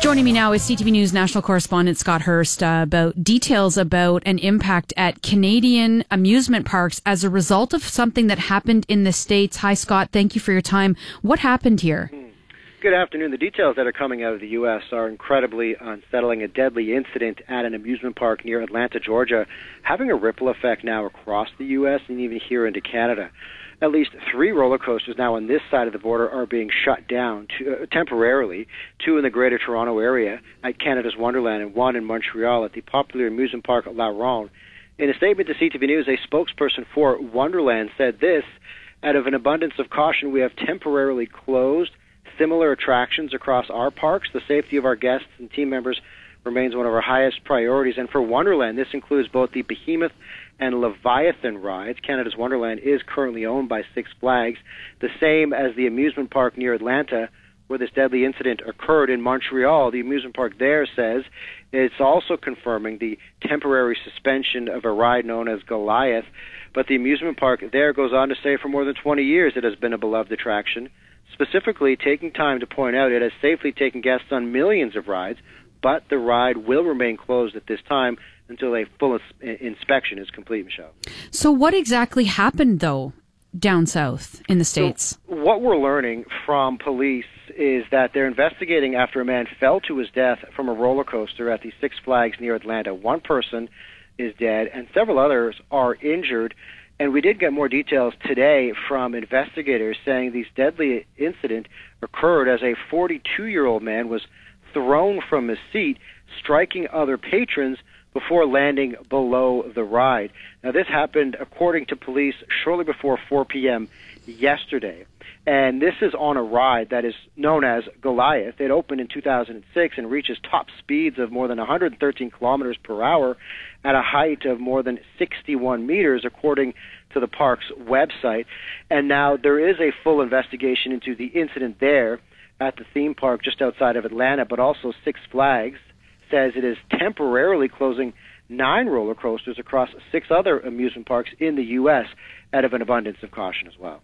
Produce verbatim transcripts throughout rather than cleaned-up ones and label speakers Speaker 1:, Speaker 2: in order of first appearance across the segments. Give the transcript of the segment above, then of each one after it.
Speaker 1: Joining me now is C T V News national correspondent Scott Hurst uh, about details about an impact at Canadian amusement parks as a result of something that happened in the States. Hi, Scott. Thank you for your time. What happened here?
Speaker 2: Good afternoon. The details that are coming out of the U S are incredibly unsettling. A deadly incident at an amusement park near Atlanta, Georgia, having a ripple effect now across the U S and even here into Canada. At least three roller coasters now on this side of the border are being shut down to, uh, temporarily, two in the Greater Toronto area at Canada's Wonderland and one in Montreal at the popular amusement park La Ronde. In a statement to C T V News, a spokesperson for Wonderland said this: out of an abundance of caution, we have temporarily closed similar attractions across our parks. The safety of our guests and team members remains one of our highest priorities. And for Wonderland, this includes both the Behemoth and Leviathan rides. Canada's Wonderland is currently owned by Six Flags, the same as the amusement park near Atlanta where this deadly incident occurred. In Montreal, the amusement park there says it's also confirming the temporary suspension of a ride known as Goliath, but the amusement park there goes on to say for more than twenty years it has been a beloved attraction, specifically taking time to point out it has safely taken guests on millions of rides, but the ride will remain closed at this time until a full ins- inspection is complete, Michelle.
Speaker 1: So what exactly happened, though, down south in the States?
Speaker 2: So what we're learning from police is that they're investigating after a man fell to his death from a roller coaster at the Six Flags near Atlanta. One person is dead, and several others are injured. And we did get more details today from investigators saying this deadly incident occurred as a forty-two-year-old man was thrown from his seat, striking other patrons before landing below the ride. Now, this happened, according to police, shortly before four p.m. yesterday. And this is on a ride that is known as Goliath. It opened in two thousand six and reaches top speeds of more than one hundred thirteen kilometers per hour at a height of more than sixty-one meters, according to the park's website. And now there is a full investigation into the incident there at the theme park just outside of Atlanta, but also Six Flags says it is temporarily closing nine roller coasters across six other amusement parks in the U S out of an abundance of caution as well.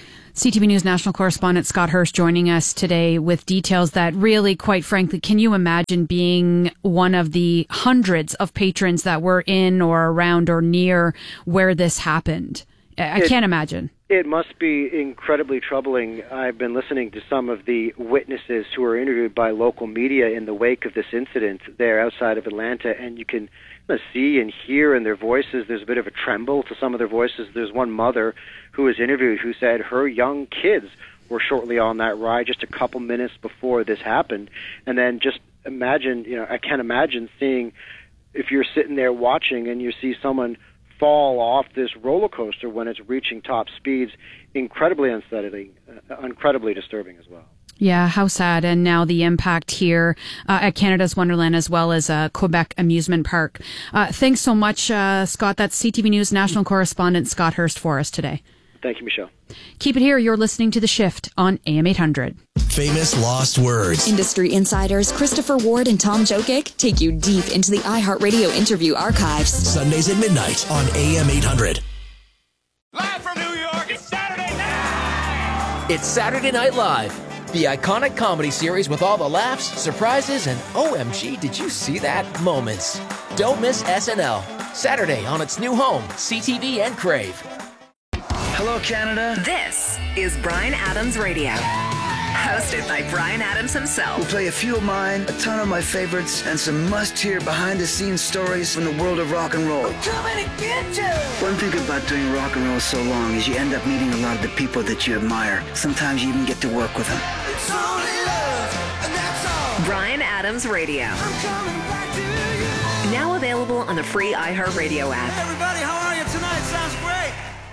Speaker 1: C T V News national correspondent Scott Hurst joining us today with details that really, quite frankly, can you imagine being one of the hundreds of patrons that were in or around or near where this happened? I it, can't imagine.
Speaker 2: It must be incredibly troubling. I've been listening to some of the witnesses who were interviewed by local media in the wake of this incident there outside of Atlanta, and you can see and hear in their voices, there's a bit of a tremble to some of their voices. There's one mother who was interviewed who said her young kids were shortly on that ride just a couple minutes before this happened. And then just imagine, you know, I can't imagine seeing, if you're sitting there watching and you see someone fall off this roller coaster when it's reaching top speeds. Incredibly unsettling, uh, incredibly disturbing as well.
Speaker 1: Yeah, how sad. And now the impact here uh, at Canada's Wonderland as well as uh, Quebec Amusement Park. Uh, thanks so much, uh, Scott. That's C T V News national correspondent Scott Hurst for us today.
Speaker 2: Thank you, Michelle.
Speaker 1: Keep it here. You're listening to The Shift on A M eight hundred.
Speaker 3: Famous Lost Words.
Speaker 4: Industry insiders Christopher Ward and Tom Jokic take you deep into the iHeartRadio interview archives.
Speaker 3: Sundays at midnight on A M eight hundred.
Speaker 5: Live from New York, it's Saturday night!
Speaker 6: It's Saturday Night Live, the iconic comedy series with all the laughs, surprises, and O M G, did you see that moments. Don't miss S N L, Saturday on its new home, C T V and Crave.
Speaker 7: Hello, Canada.
Speaker 8: This is Bryan Adams Radio. Hosted by Bryan Adams himself.
Speaker 7: We'll play a few of mine, a ton of my favorites, and some must-hear behind-the-scenes stories from the world of rock and roll.
Speaker 9: We're coming to get you!
Speaker 7: One thing about doing rock and roll so long is you end up meeting a lot of the people that you admire. Sometimes you even get to work with them.
Speaker 9: It's only love, and that's all.
Speaker 8: Bryan Adams Radio.
Speaker 9: I'm coming back to you.
Speaker 8: Now available on the free iHeartRadio app.
Speaker 9: Hey everybody, how are you tonight? Sounds great.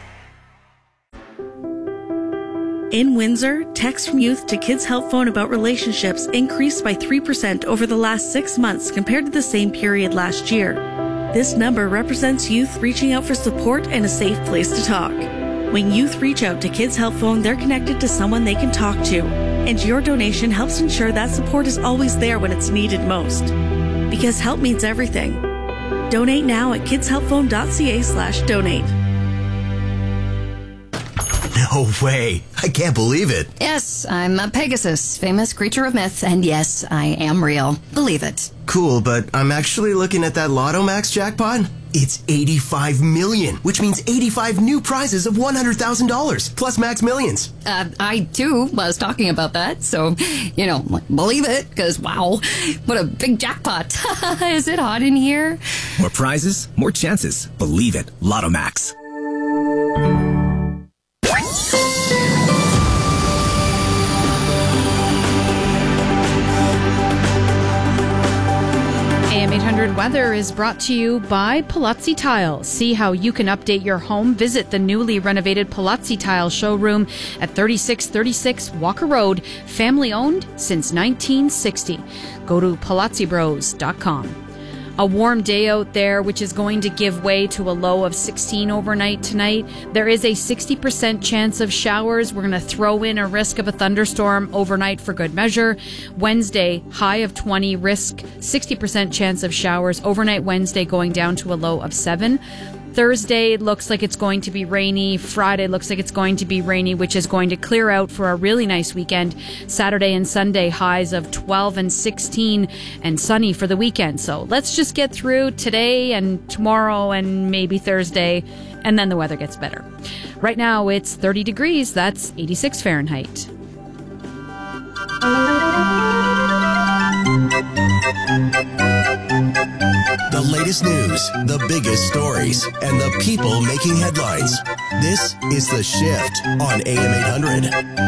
Speaker 10: In Windsor, texts from youth to Kids Help Phone about relationships increased by three percent over the last six months compared to the same period last year. This number represents youth reaching out for support and a safe place to talk. When youth reach out to Kids Help Phone, they're connected to someone they can talk to. And your donation helps ensure that support is always there when it's needed most. Because help means everything. Donate now at kidshelpphone.ca slash donate.
Speaker 3: No way. I can't believe it.
Speaker 11: Yes, I'm a Pegasus, famous creature of myth, and yes, I am real. Believe it.
Speaker 3: Cool, but I'm actually looking at that Lotto Max jackpot. It's eighty-five million, which means eighty-five new prizes of one hundred thousand dollars, plus Max Millions.
Speaker 11: Uh, I, too, was talking about that, so, you know, believe it, because, wow, what a big jackpot. Is it hot in here?
Speaker 12: More prizes, more chances. Believe it. Lotto Max.
Speaker 1: A M eight hundred Weather is brought to you by Palazzi Tile. See how you can update your home. Visit the newly renovated Palazzi Tile showroom at thirty-six thirty-six Walker Road. Family owned since nineteen sixty. Go to palazzi bros dot com. A warm day out there, which is going to give way to a low of sixteen overnight tonight. There is a sixty percent chance of showers. We're going to throw in a risk of a thunderstorm overnight for good measure. Wednesday, high of twenty, risk sixty percent chance of showers. Overnight Wednesday going down to a low of seven. Thursday looks like it's going to be rainy. Friday looks like it's going to be rainy, which is going to clear out for a really nice weekend. Saturday and Sunday, highs of twelve and sixteen, and sunny for the weekend. So let's just get through today and tomorrow and maybe Thursday, and then the weather gets better. Right now, it's thirty degrees. That's eighty-six Fahrenheit.
Speaker 3: The latest news, the biggest stories, and the people making headlines. This is The Shift on A M eight hundred.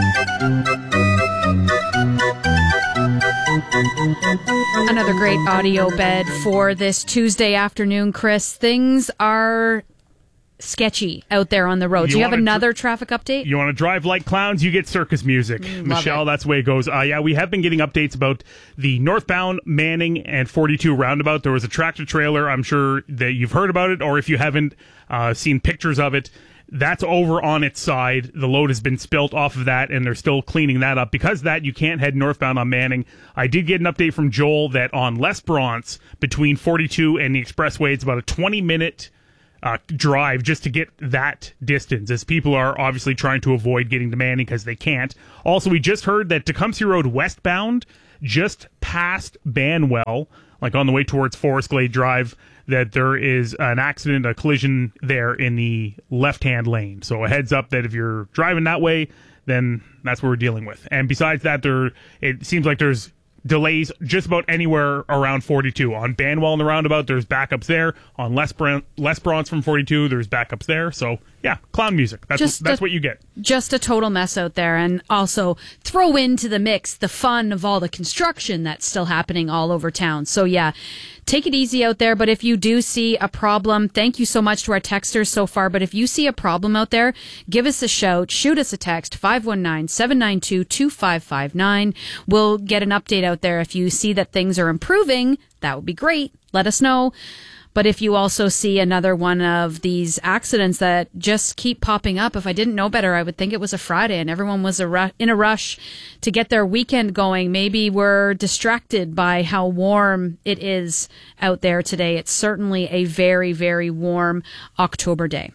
Speaker 1: Another great audio bed for this Tuesday afternoon, Chris. Things are sketchy out there on the road. Do you, you have another dr- traffic update?
Speaker 13: You want to drive like clowns, you get circus music.
Speaker 1: Mm,
Speaker 13: Michelle, that's the way it goes. Uh, yeah, we have been getting updates about the northbound Manning and forty-two roundabout. There was a tractor trailer. I'm sure that you've heard about it, or if you haven't uh, seen pictures of it, that's over on its side. The load has been spilt off of that, and they're still cleaning that up. Because of that, you can't head northbound on Manning. I did get an update from Joel that on L'Esperance, between forty-two and the expressway, it's about a twenty-minute Uh, drive just to get that distance, as people are obviously trying to avoid getting to Manning because they can't. Also, we just heard that Tecumseh Road westbound, just past Banwell, like on the way towards Forest Glade Drive, that there is an accident, a collision there in the left-hand lane. So a heads up that if you're driving that way, then that's what we're dealing with. And besides that, there it seems like there's delays just about anywhere around forty-two. On Banwell and the roundabout, there's backups there. On L'Esperance from forty-two, there's backups there. So, yeah, clown music. That's, what, that's a, what you get.
Speaker 1: Just a total mess out there. And also throw into the mix the fun of all the construction that's still happening all over town. So, yeah, take it easy out there. But if you do see a problem, thank you so much to our texters so far. But if you see a problem out there, give us a shout. Shoot us a text, five one nine, seven nine two, two five five nine. We'll get an update out there. If you see that things are improving, that would be great. Let us know. But if you also see another one of these accidents that just keep popping up, if I didn't know better, I would think it was a Friday and everyone was a ru- in a rush to get their weekend going. Maybe we're distracted by how warm it is out there today. It's certainly a very, very warm October day.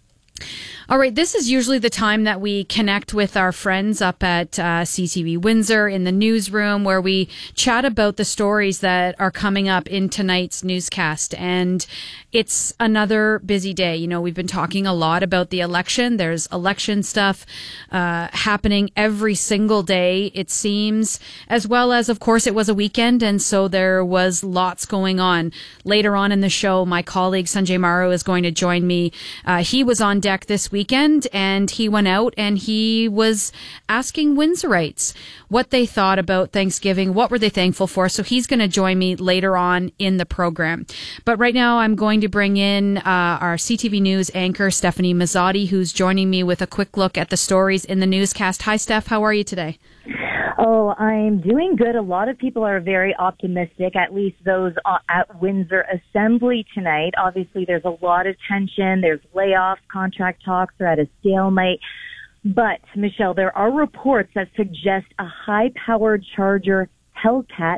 Speaker 1: All right, this is usually the time that we connect with our friends up at uh, C T V Windsor in the newsroom, where we chat about the stories that are coming up in tonight's newscast. And it's another busy day. You know, we've been talking a lot about the election. There's election stuff uh, happening every single day, it seems, as well as, of course, it was a weekend, and so there was lots going on. Later on in the show, my colleague Sanjay Maru is going to join me. Uh, he was on deck this weekend, and he went out and he was asking Windsorites what they thought about Thanksgiving, what were they thankful for. So he's going to join me later on in the program. But right now I'm going to bring in uh, our C T V News anchor, Stephanie Mazzotti, who's joining me with a quick look at the stories in the newscast. Hi, Steph. How are you today?
Speaker 14: Oh, I'm doing good. A lot of people are very optimistic, at least those at Windsor Assembly tonight. Obviously, there's a lot of tension. There's layoffs, contract talks are at a stalemate. But, Michelle, there are reports that suggest a high-powered Charger Hellcat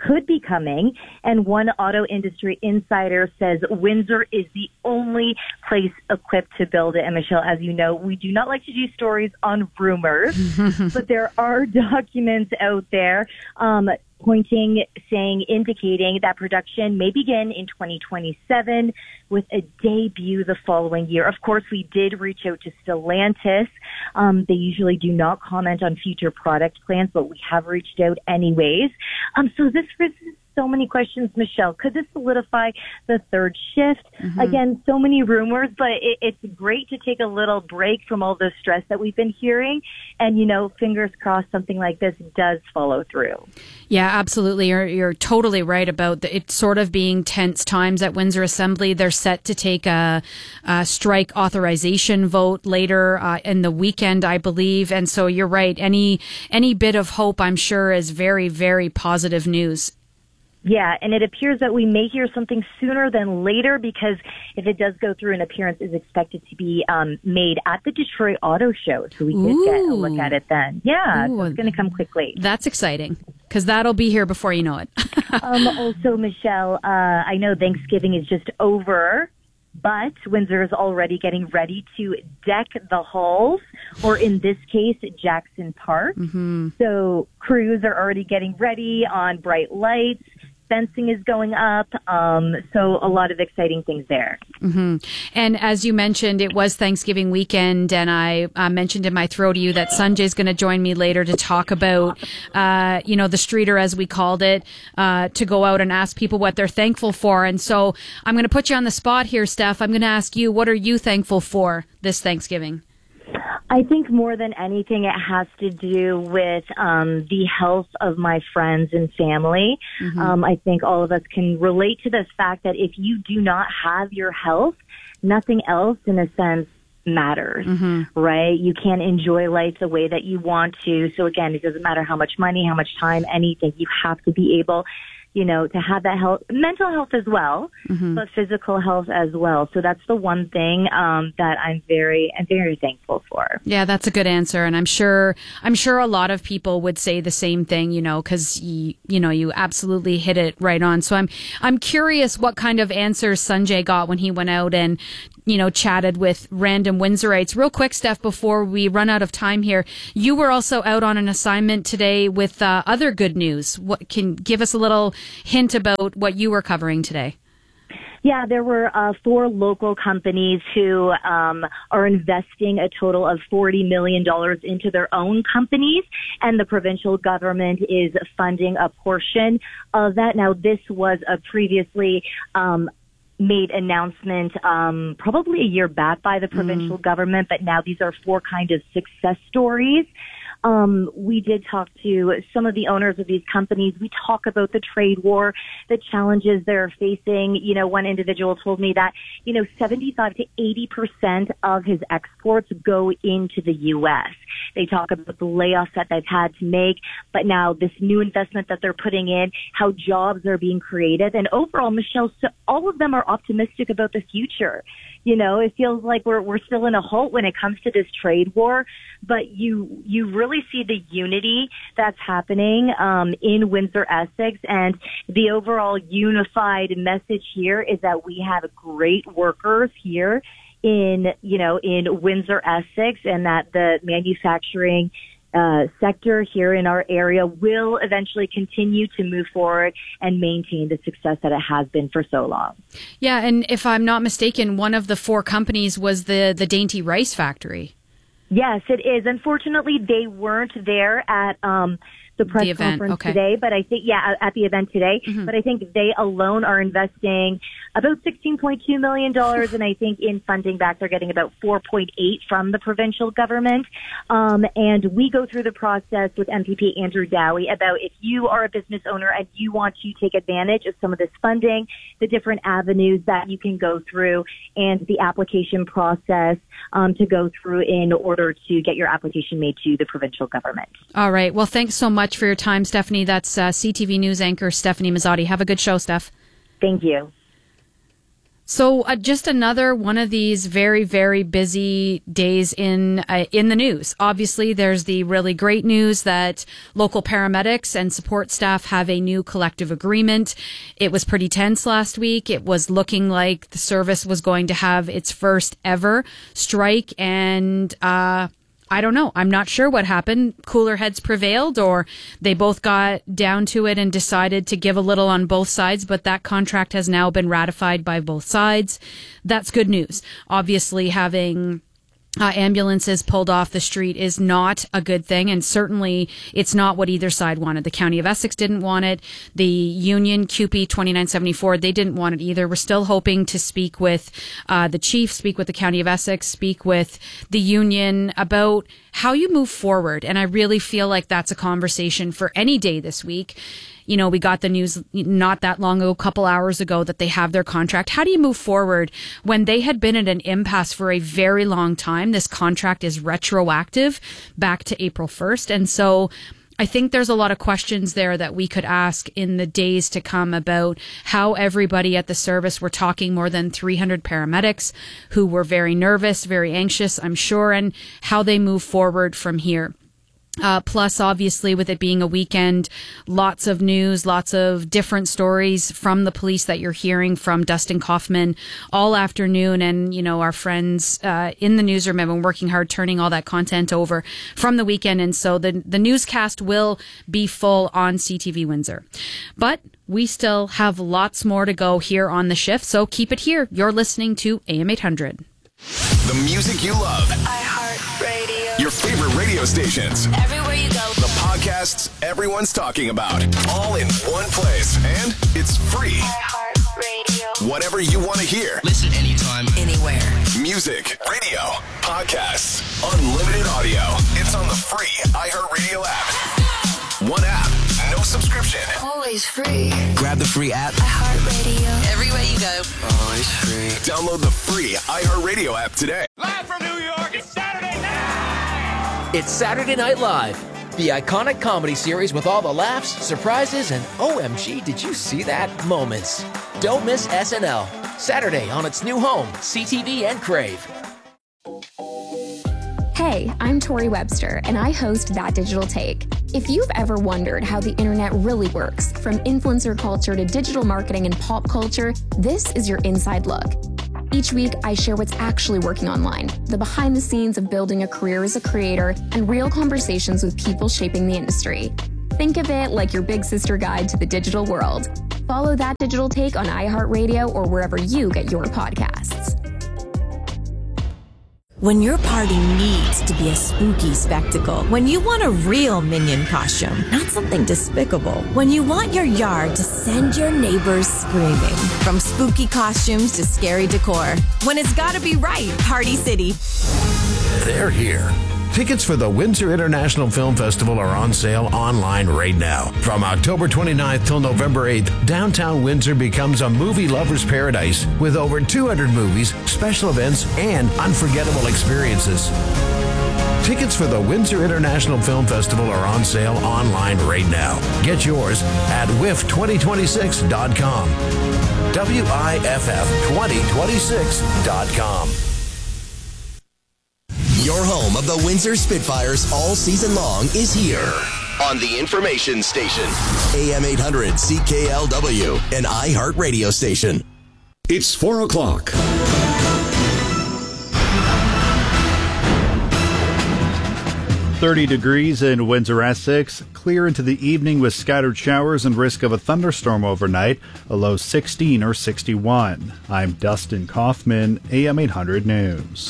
Speaker 14: could be coming. And one auto industry insider says Windsor is the only place equipped to build it. And Michelle, as you know, we do not like to do stories on rumors, but there are documents out there um, pointing, saying, indicating that production may begin in twenty twenty-seven with a debut the following year. Of course, we did reach out to Stellantis. Um, they usually do not comment on future product plans, but we have reached out anyways. Um, so this raises so many questions, Michelle. Could this solidify the third shift? Mm-hmm. Again, so many rumors, but it, it's great to take a little break from all the stress that we've been hearing. And, you know, fingers crossed something like this does follow through.
Speaker 1: Yeah, absolutely. You're, you're totally right about the, it sort of being tense times at Windsor Assembly. They're set to take a, a strike authorization vote later uh, in the weekend, I believe. And so you're right. Any, any bit of hope, I'm sure, is very, very positive news.
Speaker 14: Yeah, and it appears that we may hear something sooner than later, because if it does go through, an appearance is expected to be um, made at the Detroit Auto Show. So we could
Speaker 1: Ooh.
Speaker 14: get a look at it then. Yeah,
Speaker 1: Ooh.
Speaker 14: so it's going to come quickly.
Speaker 1: That's exciting, because that'll be here before you know it.
Speaker 14: um, also, Michelle, uh, I know Thanksgiving is just over, but Windsor is already getting ready to deck the halls, or in this case, Jackson Park.
Speaker 1: Mm-hmm.
Speaker 14: So crews are already getting ready on bright lights. Fencing is going up, um, so a lot of exciting things there.
Speaker 1: Mm-hmm. And as you mentioned, it was Thanksgiving weekend, and I uh, mentioned in my throw to you that Sanjay's going to join me later to talk about, uh, you know, the streeter, as we called it, uh, to go out and ask people what they're thankful for. And so I'm going to put you on the spot here, Steph. I'm going to ask you, what are you thankful for this Thanksgiving?
Speaker 14: I think more than anything, it has to do with um, the health of my friends and family. Mm-hmm. Um, I think all of us can relate to this fact that if you do not have your health, nothing else, in a sense, matters, mm-hmm. right? You can't enjoy life the way that you want to. So again, it doesn't matter how much money, how much time, anything. You have to be able, you know, to have that health, mental health as well, mm-hmm. but physical health as well. So that's the one thing um, that I'm very, I'm very thankful for.
Speaker 1: Yeah, that's a good answer, and I'm sure, I'm sure a lot of people would say the same thing, you know, because you, you know, you absolutely hit it right on. So I'm, I'm curious what kind of answers Sanjay got when he went out and, you know, chatted with random Windsorites. Real quick, Steph, before we run out of time here, you were also out on an assignment today with uh, other good news. What can give us a little hint about what you were covering today?
Speaker 14: Yeah, there were uh, four local companies who um, are investing a total of forty million dollars into their own companies, and the provincial government is funding a portion of that. Now, this was a previously um, made announcement um, probably a year back by the provincial mm. government, but now these are four kind of success stories. Um, we did talk to some of the owners of these companies. We talk about the trade war, the challenges they're facing. You know, one individual told me that, you know, seventy-five to eighty percent of his exports go into the U S. They talk about the layoffs that they've had to make, but now this new investment that they're putting in, how jobs are being created. And overall, Michelle, so all of them are optimistic about the future. You know, it feels like we're we're still in a halt when it comes to this trade war, but you you really see the unity that's happening um, in Windsor Essex, and the overall unified message here is that we have great workers here in you know in Windsor Essex, and that the manufacturing Uh, sector here in our area will eventually continue to move forward and maintain the success that it has been for so long.
Speaker 1: Yeah, and if I'm not mistaken, one of the four companies was the, the Dainty Rice Factory.
Speaker 14: Yes, it is. Unfortunately, they weren't there at um, the press
Speaker 1: the event.
Speaker 14: conference
Speaker 1: Okay.
Speaker 14: today, but I think, yeah, at the event today, mm-hmm. but I think they alone are investing about sixteen point two million dollars, and I think in funding back, they're getting about four point eight from the provincial government. Um, and we go through the process with M P P Andrew Dowie about if you are a business owner and you want to take advantage of some of this funding, the different avenues that you can go through, and the application process um, to go through in order to get your application made to the provincial government.
Speaker 1: All right. Well, thanks so much for your time, Stephanie. That's uh, C T V News anchor Stephanie Mazzotti. Have a good show, Steph.
Speaker 14: Thank you.
Speaker 1: So uh, just another one of these very, very busy days in uh, in the news. Obviously, there's the really great news that local paramedics and support staff have a new collective agreement. It was pretty tense last week. It was looking like the service was going to have its first ever strike, and uh I don't know. I'm not sure what happened. Cooler heads prevailed, or they both got down to it and decided to give a little on both sides, but that contract has now been ratified by both sides. That's good news. Obviously, having Uh, ambulances pulled off the street is not a good thing, and certainly it's not what either side wanted. The County of Essex didn't want it. The union, C U P E twenty-nine seventy-four, they didn't want it either. We're still hoping to speak with uh, the chief, speak with the County of Essex, speak with the union about how you move forward. And I really feel like that's a conversation for any day this week. You know, we got the news not that long ago, a couple hours ago, that they have their contract. How do you move forward when they had been at an impasse for a very long time? This contract is retroactive back to April first. And so I think there's a lot of questions there that we could ask in the days to come about how everybody at the service, we're talking more than three hundred paramedics who were very nervous, very anxious, I'm sure, and how they move forward from here. Uh, plus, obviously, with it being a weekend, lots of news, lots of different stories from the police that you're hearing from Dustin Kaufman all afternoon. And, you know, our friends uh, in the newsroom have been working hard turning all that content over from the weekend. And so the, the newscast will be full on C T V Windsor. But we still have lots more to go here on the shift. So keep it here. You're listening to A M eight hundred.
Speaker 15: The music you love.
Speaker 8: iHeartRadio.
Speaker 15: Your favorite radio stations.
Speaker 8: Everywhere you go.
Speaker 15: The podcasts everyone's talking about. All in one place. And it's free.
Speaker 8: iHeartRadio.
Speaker 15: Whatever you want to hear.
Speaker 16: Listen anytime.
Speaker 8: Anywhere.
Speaker 15: Music, radio, podcasts, unlimited audio. It's on the free iHeartRadio app. One app. No subscription.
Speaker 8: Always free.
Speaker 16: Grab the free app.
Speaker 8: iHeartRadio. Everywhere you go.
Speaker 16: Always free.
Speaker 15: Download the free iHeartRadio app today.
Speaker 5: Live from New York, it's Saturday night!
Speaker 6: It's Saturday Night Live, the iconic comedy series with all the laughs, surprises, and O M G, did you see that moments. Don't miss S N L, Saturday on its new home, C T V and Crave.
Speaker 17: Hey, I'm Tori Webster, and I host That Digital Take. If you've ever wondered how the internet really works, from influencer culture to digital marketing and pop culture, this is your inside look. Each week, I share what's actually working online, the behind the scenes of building a career as a creator, and real conversations with people shaping the industry. Think of it like your big sister guide to the digital world. Follow That Digital Take on iHeartRadio or wherever you get your podcasts.
Speaker 18: When your party needs to be a spooky spectacle, when you want a real Minion costume, not something despicable, when you want your yard to send your neighbors screaming, from spooky costumes to scary decor, when it's gotta be right, Party City.
Speaker 19: They're here. Tickets for the Windsor International Film Festival are on sale online right now. From October twenty-ninth till November eighth, downtown Windsor becomes a movie lover's paradise with over two hundred movies, special events, and unforgettable experiences. Tickets for the Windsor International Film Festival are on sale online right now. Get yours at W I F twenty twenty-six dot com. W I F F twenty twenty-six dot com.
Speaker 15: Your home of the Windsor Spitfires all season long is here on the information station. A M eight hundred C K L W, an iHeart radio station.
Speaker 20: It's four o'clock.
Speaker 21: thirty degrees in Windsor, Essex. Clear into the evening with scattered showers and risk of a thunderstorm overnight. A low sixteen or sixty-one. I'm Dustin Kaufman, A M eight hundred News.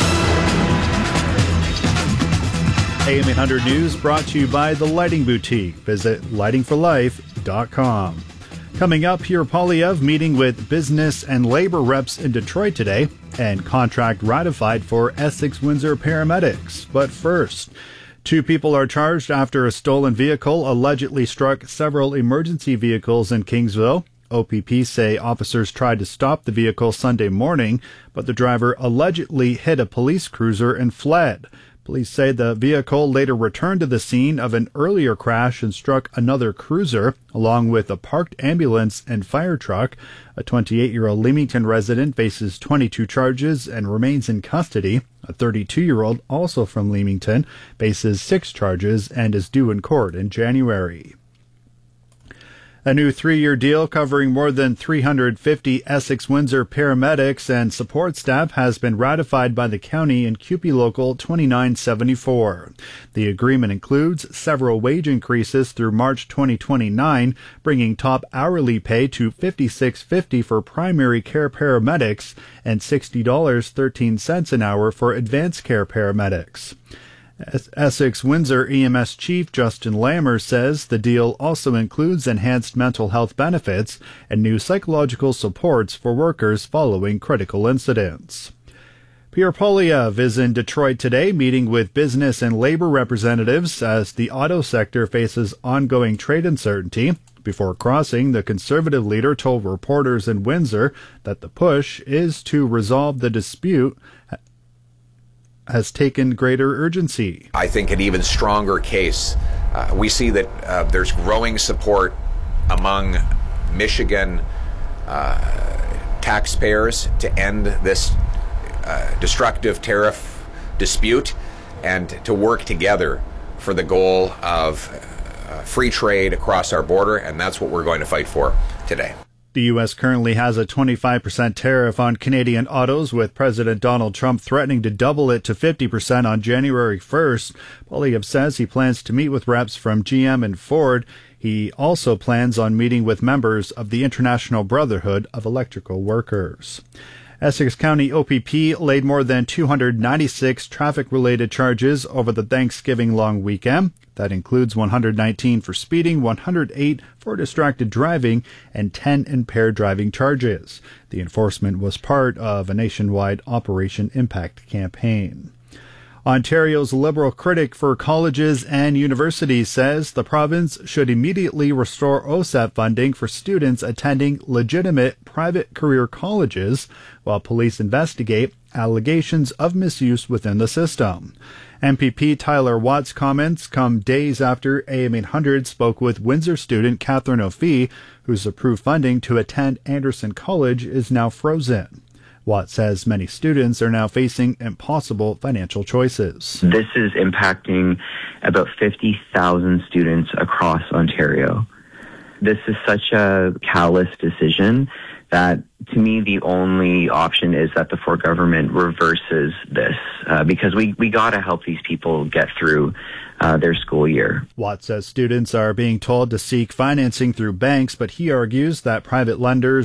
Speaker 21: A M eight hundred News brought to you by The Lighting Boutique. Visit lighting for life dot com. Coming up, here Polyev meeting with business and labor reps in Detroit today, and contract ratified for Essex Windsor paramedics. But first, two people are charged after a stolen vehicle allegedly struck several emergency vehicles in Kingsville. O P P say officers tried to stop the vehicle Sunday morning, but the driver allegedly hit a police cruiser and fled. Police say the vehicle later returned to the scene of an earlier crash and struck another cruiser, along with a parked ambulance and fire truck. A twenty-eight-year-old Leamington resident faces twenty-two charges and remains in custody. A thirty-two-year-old, also from Leamington, faces six charges and is due in court in January. A new three-year deal covering more than three hundred fifty Essex-Windsor paramedics and support staff has been ratified by the county in C U P E Local twenty-nine seventy-four. The agreement includes several wage increases through March twenty twenty-nine, bringing top hourly pay to fifty-six fifty for primary care paramedics and sixty dollars and thirteen cents an hour for advanced care paramedics. Essex-Windsor E M S Chief Justin Lammer says the deal also includes enhanced mental health benefits and new psychological supports for workers following critical incidents. Pierre Poilievre is in Detroit today meeting with business and labor representatives as the auto sector faces ongoing trade uncertainty. Before crossing, the Conservative leader told reporters in Windsor that the push is to resolve the dispute has taken greater urgency.
Speaker 2: I think an even stronger case. Uh, we see that uh, there's growing support among Michigan uh, taxpayers to end this uh, destructive tariff dispute and to work together for the goal of uh, free trade across our border, and that's what we're going to fight for today.
Speaker 21: The U S currently has a twenty-five percent tariff on Canadian autos, with President Donald Trump threatening to double it to fifty percent on January first. Poilievre says he plans to meet with reps from G M and Ford. He also plans on meeting with members of the International Brotherhood of Electrical Workers. Essex County O P P laid more than two hundred ninety-six traffic-related charges over the Thanksgiving long weekend. That includes one hundred nineteen for speeding, one hundred eight for distracted driving, and ten impaired driving charges. The enforcement was part of a nationwide Operation Impact campaign. Ontario's Liberal critic for colleges and universities says the province should immediately restore O S A P funding for students attending legitimate private career colleges while police investigate allegations of misuse within the system. M P P Tyler Watt's comments come days after A M eight hundred spoke with Windsor student Catherine O'Fee, whose approved funding to attend Anderson College is now frozen. Watt says many students are now facing impossible financial choices.
Speaker 22: This is impacting about fifty thousand students across Ontario. This is such a callous decision that, to me, the only option is that the Ford government reverses this, uh, because we, we got to help these people get through uh, their school year.
Speaker 21: Watt says students are being told to seek financing through banks, but he argues that private lenders